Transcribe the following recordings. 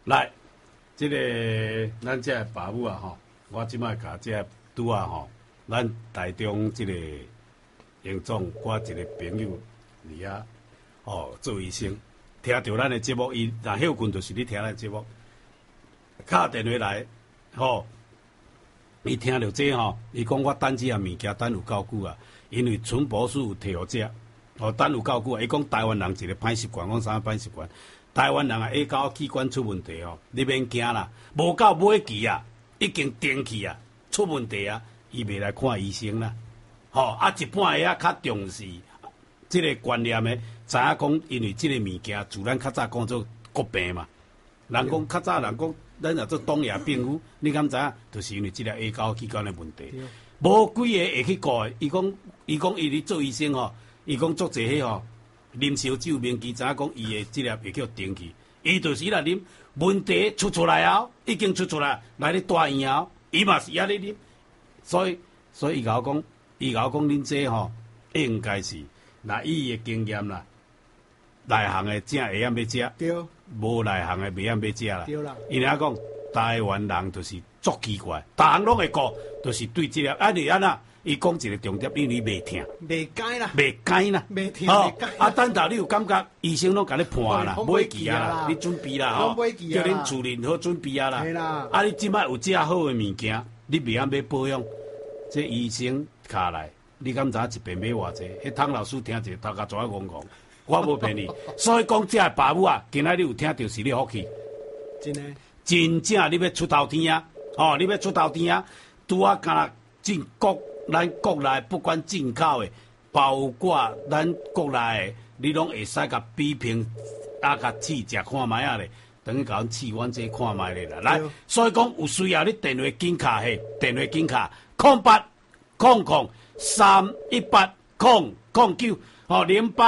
来，这个咱这个爸母啊吼，我即摆甲这拄啊吼，咱台中这个营总，我一个朋友伫遐哦做医生，听到咱的节目，伊若休困就是你听咱节目，敲电话来，吼，伊听到这吼，伊讲我等这项物件等有够久啊，因为纯博士有摕互食，哦等有够久啊，伊讲台湾人一个歹习惯，讲啥歹习惯？台湾人啊，下骹器官出问题哦，你免惊啦，无到尾期啊，已经定去啊，出问题啊，伊袂来看医生啦。吼、啊，一般个啊较重视即个观念的，知影讲，因为即个物件，自咱较早讲做国病嘛。人讲较早人讲，咱若做东亚病夫，你敢知影？就是因为即个下骹器官的问题。无几个会去顾的，伊讲伊咧做医生吼，伊讲做济迄吼。啉烧酒，明记知影讲伊的即粒会叫定去，伊就是来啉，问题出来后，已经出来，来咧大院后，伊嘛是遐咧啉，所以伊甲我讲，恁这吼应该是，若伊的经验啦，内行的正会晓要食， 对， 无内行的袂晓要食啦。 对啦， 因为讲台湾人就是足奇怪，逐项拢会顾，就是对即粒你安那。伊讲一个重点，因为袂听， 袂改啦， 袂改啦， 袂听袂改。 啊，等到你有感觉，医生拢甲你判啦，买期啊啦，你准备啦吼，叫恁厝人好准备啊啦。 啦， 啊，你即摆有遮好的物件，你袂晓要保养，这医生卡来，你敢知一遍买偌济？迄汤老师听者头壳抓戆戆，我无骗你。所以讲，这爸母啊，今仔日有听到是你福气， 真诶， 真正你要出头天啊！哦，你要出头天啊！拄啊，干若进国。咱国内不管进口的，包括咱国内的，你拢会使甲比拼，啊，甲试食看卖啊咧，等于甲阮试阮这看卖咧啦。来，所以讲有需要你电话紧卡嘿，电话紧卡0800318009哦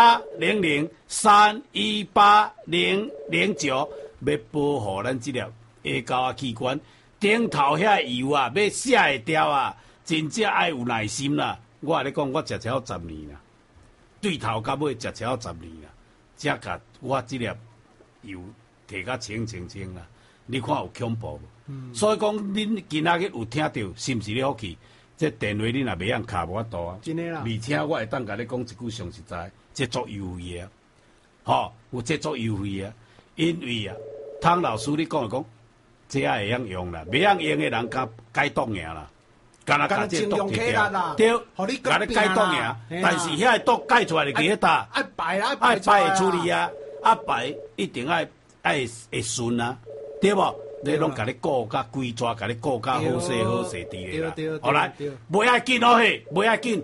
0800318009，要保护咱这粒下骹器官，顶头遐油啊，要卸会掉啊。真正爱有耐心啦！我咧讲，我食超10年啦，对头到尾食超10年啦，才甲我即粒油摕甲清啦。你看有恐怖无？所以讲，恁今仔日有听到，是毋是你福气？这电话你若袂晓卡无法度啊！ 真诶啦， 而且我会当甲你讲一句上实在，这足优惠啊！吼，有这足优惠啊！因为啊，汤老师你讲，这也会晓用啦，袂晓用的人甲解毒尔啦。干那甲这毒摕掉，对，甲你解毒尔，但是遐个毒解出来就几迄搭， 爱排啦， 爱排会处理啊，啊排一定爱会顺啊，对无？你拢甲你顾甲规抓，甲你顾甲好势好势滴咧啦。好来，袂要紧哦嘿，袂要紧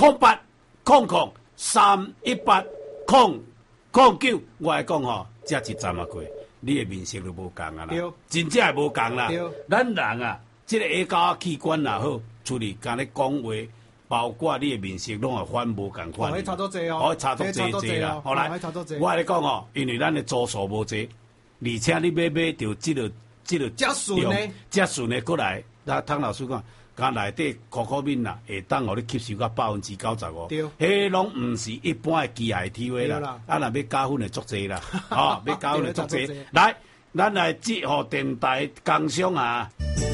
，0800318009，我来讲吼，这一站啊过，你的面色就无共啊啦，真正会无共啦。咱人啊，这个下骹器官也好。出去甲你讲话，包括你的面色拢会反无共款。 可以差足济哦， 可以差足济啦。好来，我来讲哦，因为咱的组数无济，而且你买到这个遮顺呢， 遮顺的过来，那汤老师讲，甲内底口面啦，会当互你吸收到95%。 对， 迄拢毋是一般的机械体位啦，啊，若要加分的足济啦，哦，要加分的足济。来，咱来接互电台工商啊。